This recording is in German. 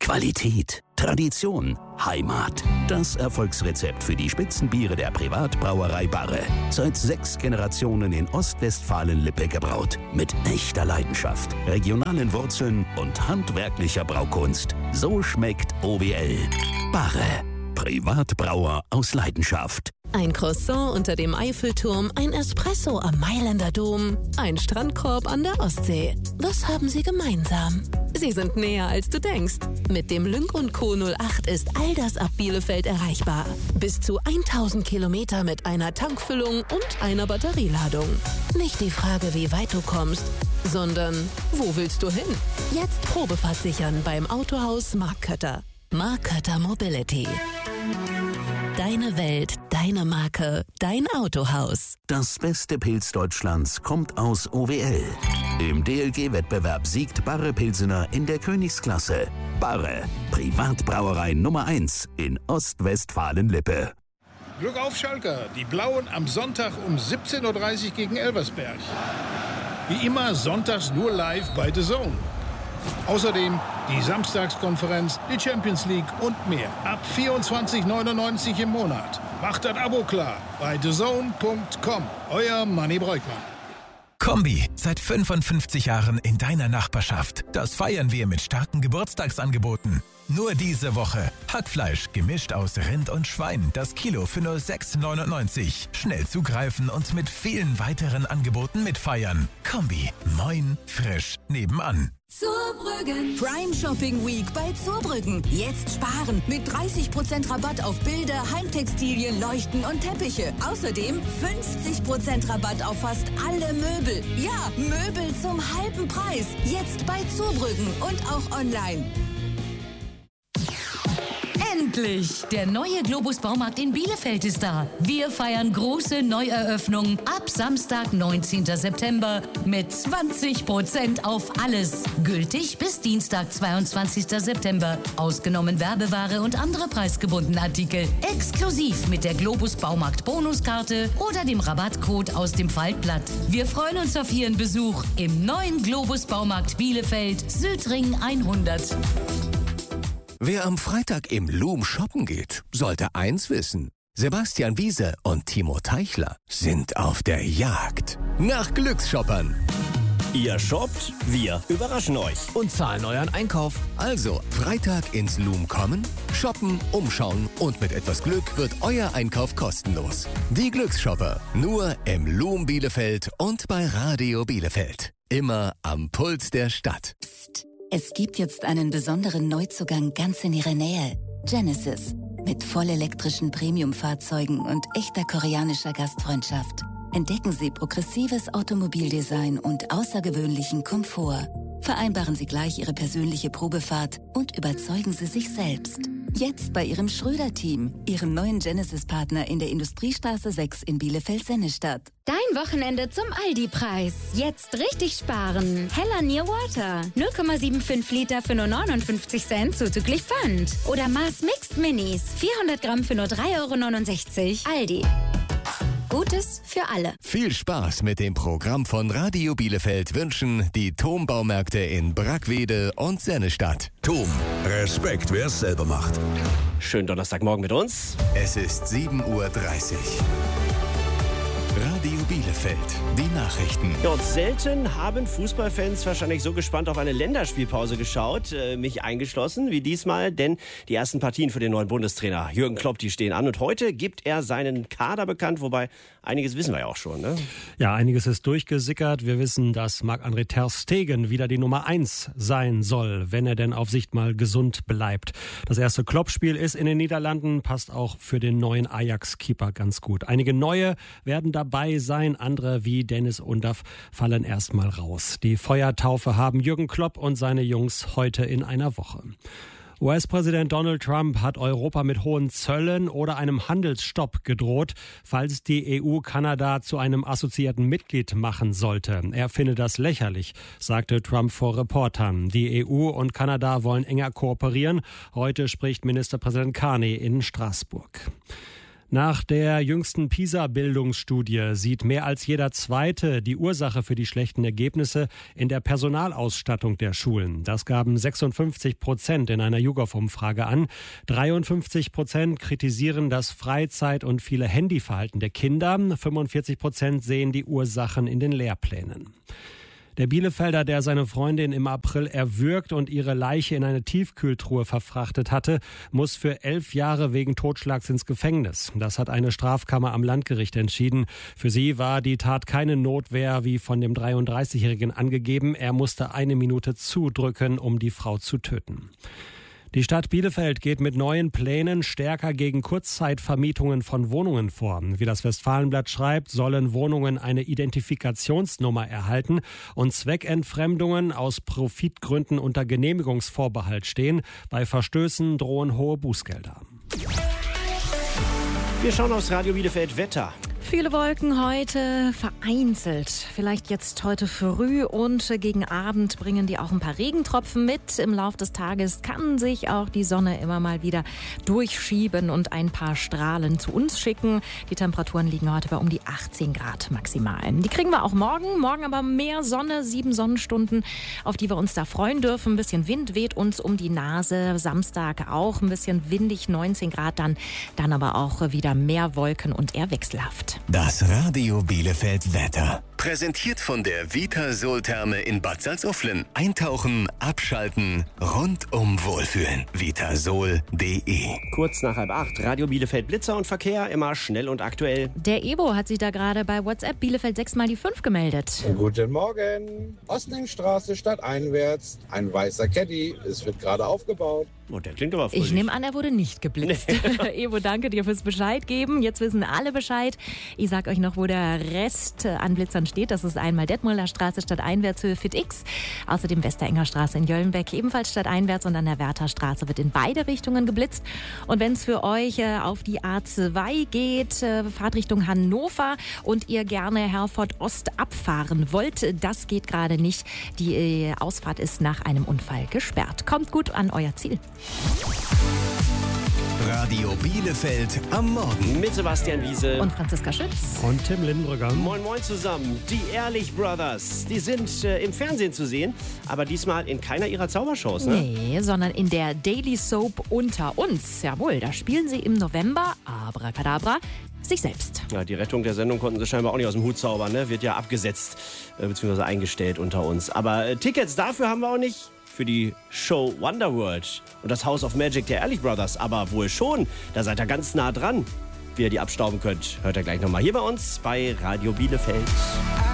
Qualität, Tradition, Heimat. Das Erfolgsrezept für die Spitzenbiere der Privatbrauerei Barre. Seit 6 Generationen in Ostwestfalen-Lippe gebraut. Mit echter Leidenschaft, regionalen Wurzeln und handwerklicher Braukunst. So schmeckt OWL. Barre. Privatbrauer aus Leidenschaft. Ein Croissant unter dem Eiffelturm, ein Espresso am Mailänder Dom, ein Strandkorb an der Ostsee. Was haben sie gemeinsam? Sie sind näher, als du denkst. Mit dem Lynk & Co 08 ist all das ab Bielefeld erreichbar. Bis zu 1000 Kilometer mit einer Tankfüllung und einer Batterieladung. Nicht die Frage, wie weit du kommst, sondern wo willst du hin? Jetzt Probefahrt sichern beim Autohaus Mark Kötter. Mark Kötter Mobility. Deine Welt, deine Marke, dein Autohaus. Das beste Pilz Deutschlands kommt aus OWL. Im DLG-Wettbewerb siegt Barre Pilsener in der Königsklasse. Barre, Privatbrauerei Nummer 1 in Ostwestfalen-Lippe. Glück auf, Schalker. Die Blauen am Sonntag um 17:30 Uhr gegen Elversberg. Wie immer sonntags nur live bei The Zone. Außerdem die Samstagskonferenz, die Champions League und mehr. Ab 24,99 € im Monat. Macht das Abo klar bei thezone.com. Euer Manni Breukmann. Kombi, seit 55 Jahren in deiner Nachbarschaft. Das feiern wir mit starken Geburtstagsangeboten. Nur diese Woche. Hackfleisch, gemischt aus Rind und Schwein. Das Kilo für nur 6,99 €. Schnell zugreifen und mit vielen weiteren Angeboten mitfeiern. Kombi, moin, frisch, nebenan. Zurbrüggen. Prime Shopping Week bei Zurbrüggen. Jetzt sparen mit 30% Rabatt auf Bilder, Heimtextilien, Leuchten und Teppiche. Außerdem 50% Rabatt auf fast alle Möbel. Ja, Möbel zum halben Preis. Jetzt bei Zurbrüggen und auch online. Endlich! Der neue Globus Baumarkt in Bielefeld ist da. Wir feiern große Neueröffnung ab Samstag, 19. September mit 20% auf alles. Gültig bis Dienstag, 22. September. Ausgenommen Werbeware und andere preisgebundene Artikel. Exklusiv mit der Globus Baumarkt Bonuskarte oder dem Rabattcode aus dem Faltblatt. Wir freuen uns auf Ihren Besuch im neuen Globus Baumarkt Bielefeld, Südring 100. Wer am Freitag im Loom shoppen geht, sollte eins wissen. Sebastian Wiese und Timo Teichler sind auf der Jagd nach Glücksshoppern. Ihr shoppt, wir überraschen euch und zahlen euren Einkauf. Also Freitag ins Loom kommen, shoppen, umschauen und mit etwas Glück wird euer Einkauf kostenlos. Die Glücksshopper, nur im Loom Bielefeld und bei Radio Bielefeld. Immer am Puls der Stadt. Psst. Es gibt jetzt einen besonderen Neuzugang ganz in Ihrer Nähe. Genesis. Mit vollelektrischen Premium-Fahrzeugen und echter koreanischer Gastfreundschaft. Entdecken Sie progressives Automobildesign und außergewöhnlichen Komfort. Vereinbaren Sie gleich Ihre persönliche Probefahrt und überzeugen Sie sich selbst. Jetzt bei Ihrem Schröder-Team, Ihrem neuen Genesis-Partner in der Industriestraße 6 in Bielefeld-Sennestadt. Dein Wochenende zum Aldi-Preis. Jetzt richtig sparen. Hella Near Water. 0,75 Liter für nur 59 Cent zuzüglich Pfand. Oder Mars Mixed Minis. 400 Gramm für nur 3,69 €. Aldi. Gutes für alle. Viel Spaß mit dem Programm von Radio Bielefeld wünschen die TOM-Baumärkte in Brackwede und Sennestadt. TOM, Respekt, wer es selber macht. Schönen Donnerstagmorgen mit uns. Es ist 7:30 Uhr. Radio Bielefeld, die Nachrichten. Ja, und selten haben Fußballfans wahrscheinlich so gespannt auf eine Länderspielpause geschaut, mich eingeschlossen, wie diesmal, denn die ersten Partien für den neuen Bundestrainer Jürgen Klopp, die stehen an und heute gibt er seinen Kader bekannt, wobei einiges wissen wir ja auch schon, ne? Ja, einiges ist durchgesickert. Wir wissen, dass Marc-André ter Stegen wieder die Nummer 1 sein soll, wenn er denn auf Sicht mal gesund bleibt. Das erste Klopp-Spiel ist in den Niederlanden, passt auch für den neuen Ajax-Keeper ganz gut. Einige neue werden dabei sein, andere wie Dennis Undaff fallen erstmal raus. Die Feuertaufe haben Jürgen Klopp und seine Jungs heute in einer Woche. US-Präsident Donald Trump hat Europa mit hohen Zöllen oder einem Handelsstopp gedroht, falls die EU Kanada zu einem assoziierten Mitglied machen sollte. Er finde das lächerlich, sagte Trump vor Reportern. Die EU und Kanada wollen enger kooperieren. Heute spricht Ministerpräsident Carney in Straßburg. Nach der jüngsten PISA-Bildungsstudie sieht mehr als jeder Zweite die Ursache für die schlechten Ergebnisse in der Personalausstattung der Schulen. Das gaben 56% in einer YouGov-Umfrage an. 53% kritisieren das Freizeit- und viele Handyverhalten der Kinder. 45% sehen die Ursachen in den Lehrplänen. Der Bielefelder, der seine Freundin im April erwürgt und ihre Leiche in eine Tiefkühltruhe verfrachtet hatte, muss für 11 Jahre wegen Totschlags ins Gefängnis. Das hat eine Strafkammer am Landgericht entschieden. Für sie war die Tat keine Notwehr, wie von dem 33-Jährigen angegeben. Er musste 1 Minute zudrücken, um die Frau zu töten. Die Stadt Bielefeld geht mit neuen Plänen stärker gegen Kurzzeitvermietungen von Wohnungen vor. Wie das Westfalenblatt schreibt, sollen Wohnungen eine Identifikationsnummer erhalten und Zweckentfremdungen aus Profitgründen unter Genehmigungsvorbehalt stehen. Bei Verstößen drohen hohe Bußgelder. Wir schauen aufs Radio Bielefeld Wetter. Viele Wolken heute, vereinzelt. Vielleicht jetzt heute früh und gegen Abend bringen die auch ein paar Regentropfen mit. Im Laufe des Tages kann sich auch die Sonne immer mal wieder durchschieben und ein paar Strahlen zu uns schicken. Die Temperaturen liegen heute bei um die 18 Grad maximal. Die kriegen wir auch morgen. Morgen aber mehr Sonne, 7 Sonnenstunden, auf die wir uns da freuen dürfen. Ein bisschen Wind weht uns um die Nase. Samstag auch ein bisschen windig, 19 Grad dann aber auch wieder mehr Wolken und eher wechselhaft. Das Radio Bielefeld Wetter. Präsentiert von der Vitasol-Therme in Bad Salzuflen. Eintauchen, abschalten, rundum wohlfühlen. Vitasol.de. Kurz nach 7:30, Radio Bielefeld Blitzer und Verkehr, immer schnell und aktuell. Der Evo hat sich da gerade bei WhatsApp Bielefeld 6 x 5 gemeldet. Guten Morgen. Ostlingstraße stadteinwärts. Ein weißer Caddy. Es wird gerade aufgebaut. Oh, der klingt aber fröhlich. Ich nehme an, er wurde nicht geblitzt. Evo, danke dir fürs Bescheid geben. Jetzt wissen alle Bescheid. Ich sag euch noch, wo der Rest an Blitzern steht. Das ist einmal Detmolder Straße stadteinwärts Höhe Fit X. Außerdem Westerenger Straße in Jöllenbeck ebenfalls stadteinwärts und an der Wertherstraße wird in beide Richtungen geblitzt. Und wenn es für euch auf die A2 geht, Fahrtrichtung Hannover und ihr gerne Herford Ost abfahren wollt, das geht gerade nicht. Die Ausfahrt ist nach einem Unfall gesperrt. Kommt gut an euer Ziel. Radio Bielefeld am Morgen. Mit Sebastian Wiese und Franziska Schütz. Und Tim Lindenbrügger. Moin Moin zusammen. Die Ehrlich Brothers, die sind im Fernsehen zu sehen, aber diesmal in keiner ihrer Zaubershows, ne? Nee, sondern in der Daily Soap Unter uns. Jawohl, da spielen sie im November, Abracadabra, sich selbst. Ja, die Rettung der Sendung konnten sie scheinbar auch nicht aus dem Hut zaubern, ne? Wird ja abgesetzt bzw. eingestellt unter uns. Aber Tickets dafür haben wir auch nicht. Für die Show Wonderworld und das House of Magic der Ehrlich Brothers. Aber wohl schon, da seid ihr ganz nah dran. Wie ihr die abstauben könnt, hört ihr gleich nochmal hier bei uns bei Radio Bielefeld.